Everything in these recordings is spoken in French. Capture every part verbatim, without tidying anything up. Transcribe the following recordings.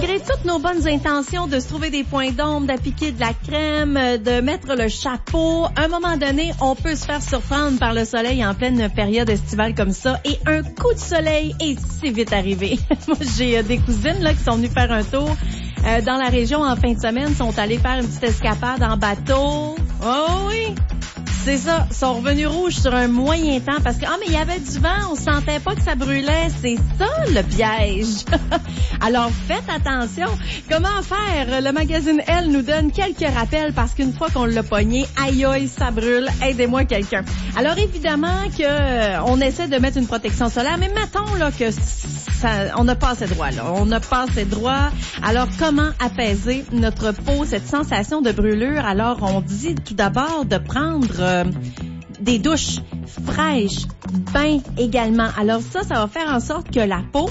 malgré toutes nos bonnes intentions de se trouver des points d'ombre, d'appliquer de la crème, de mettre le chapeau, à un moment donné, on peut se faire surprendre par le soleil en pleine période estivale comme ça et un coup de soleil est si vite arrivé. Moi, j'ai euh, des cousines là qui sont venues faire un tour euh, dans la région en fin de semaine, sont allées faire une petite escapade en bateau. Oh oui! C'est ça, ils sont revenus rouges sur un moyen temps parce que, ah, mais il y avait du vent, on sentait pas que ça brûlait. C'est ça, le piège. Alors, faites attention. Comment faire? Le magazine Elle nous donne quelques rappels parce qu'une fois qu'on l'a pogné, aïe aïe, ça brûle. Aidez-moi quelqu'un. Alors, évidemment que euh, on essaie de mettre une protection solaire, mais mettons, là, que ça, on n'a pas assez droit, là. On n'a pas assez droit. Alors, comment apaiser notre peau, cette sensation de brûlure? Alors, on dit tout d'abord de prendre euh, des douches fraîches, bains également. Alors ça, ça va faire en sorte que la peau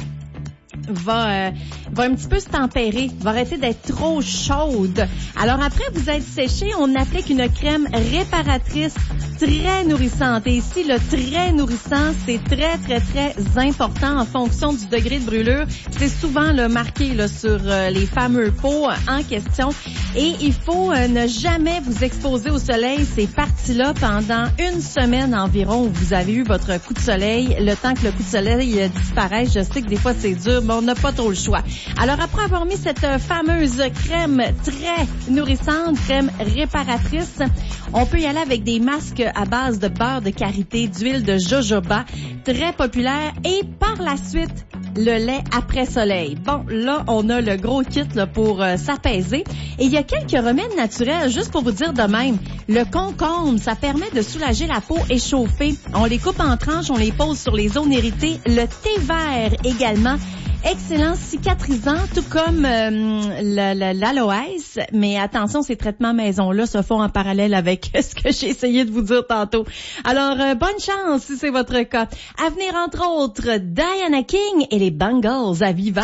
va euh, va un petit peu se tempérer, va arrêter d'être trop chaude. Alors après vous êtes séché, on applique une crème réparatrice très nourrissante. Et ici, le très nourrissant, c'est très, très, très important en fonction du degré de brûlure. C'est souvent là, marqué là, sur euh, les fameux pots en question. Et il faut euh, ne jamais vous exposer au soleil ces parties-là pendant une semaine environ où vous avez eu votre coup de soleil. Le temps que le coup de soleil euh, disparaisse, je sais que des fois c'est dur, mais on n'a pas trop le choix. Alors après avoir mis cette euh, fameuse crème très nourrissante, crème réparatrice, on peut y aller avec des masques à base de beurre de karité, d'huile de jojoba, très populaire, et par la suite, le lait après soleil. Bon, là, on a le gros kit là, pour euh, s'apaiser. Et il y a quelques remèdes naturels, juste pour vous dire de même. Le concombre, ça permet de soulager la peau échauffée. On les coupe en tranches, on les pose sur les zones irritées. Le thé vert également. Excellent cicatrisant, tout comme euh, l'aloès. Mais attention, ces traitements maison-là se font en parallèle avec ce que j'ai essayé de vous dire tantôt. Alors, euh, bonne chance si c'est votre cas. À venir, entre autres, Diana King et les Bengals à Viva.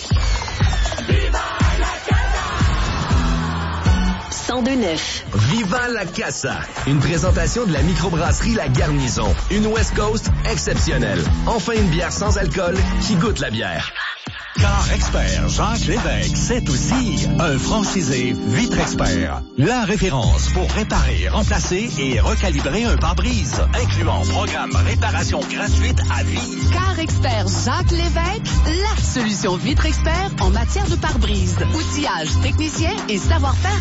cent deux neuf. Viva la Casa. Une présentation de la microbrasserie La Garnison. Une West Coast exceptionnelle. Enfin une bière sans alcool qui goûte la bière. Car Expert Jacques Lévesque, c'est aussi un franchisé Vitre Expert. La référence pour réparer, remplacer et recalibrer un pare-brise, incluant programme réparation gratuite à vie. Car Expert Jacques Lévesque, la solution Vitre Expert en matière de pare-brise. Outillage, technicien et savoir-faire